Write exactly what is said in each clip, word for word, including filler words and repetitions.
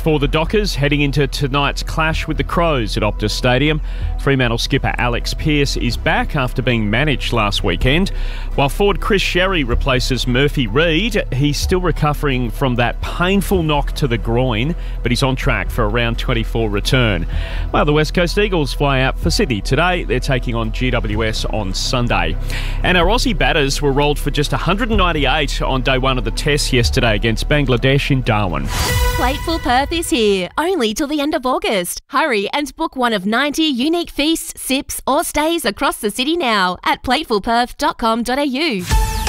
for the Dockers heading into tonight's clash with the Crows at Optus Stadium. Fremantle skipper Alex Pearce is back after being managed last weekend. While forward Chris Sherry replaces Murphy Reid, he's still recovering from that painful knock to the groin, but he's on track for a round twenty-four return. Well, the West Coast Eagles fly out for Sydney today. They're taking on G W S on Sunday. And our Aussie batters were rolled for just one hundred ninety-eight on day one of the test yesterday against Bangladesh in Darwin. Plateful Perth is here, only till the end of August. Hurry and book one of ninety unique feasts, sips or stays across the city now at plateful perth dot com dot a u.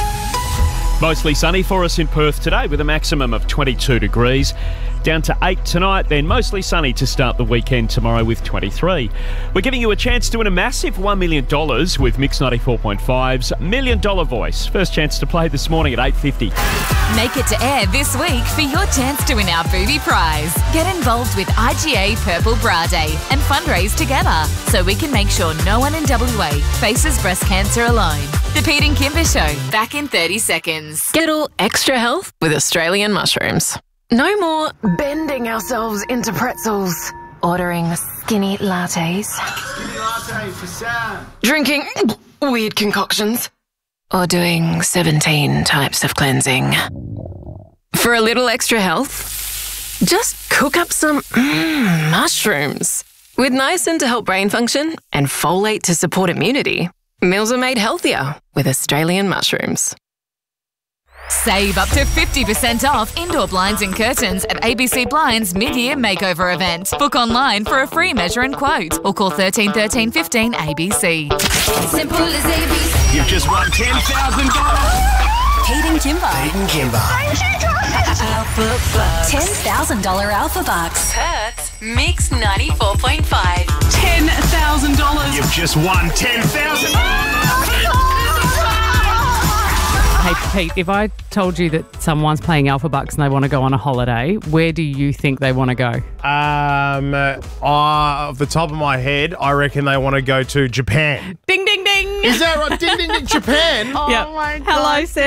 Mostly sunny for us in Perth today with a maximum of twenty-two degrees. Down to eight tonight, then mostly sunny to start the weekend tomorrow with twenty-three. We're giving you a chance to win a massive one million dollars with Mix ninety-four point five's Million Dollar Voice. First chance to play this morning at eight fifty. Make it to air this week for your chance to win our booby prize. Get involved with I G A Purple Bra Day and fundraise together so we can make sure no one in W A faces breast cancer alone. The Pete and Kimber Show, back in thirty seconds. Get all extra health with Australian mushrooms. No more bending ourselves into pretzels, ordering skinny lattes, Skinny latte for Sam. drinking weird concoctions, or doing seventeen types of cleansing. For a little extra health, just cook up some mm, mushrooms. With niacin to help brain function and folate to support immunity, meals are made healthier with Australian mushrooms. Save up to fifty percent off indoor blinds and curtains at A B C Blinds mid-year makeover event. Book online for a free measure and quote or call thirteen thirteen fifteen A B C. Simple as A B C. You've just won ten thousand dollars. Pete and Kimber. Pete and Kimber. Alpha Bucks. ten thousand dollars Alpha Bucks. Perth's Mix ninety-four point five. ten thousand dollars. You've just won ten thousand dollars. Hey, Pete, if I told you that someone's playing Alpha Bucks and they want to go on a holiday, where do you think they want to go? Um, uh, off the top of my head, I reckon they want to go to Japan. Ding, ding, ding. Is that right? Ding, ding, ding, Japan. Oh, Yep. my God. Hello, Sarah.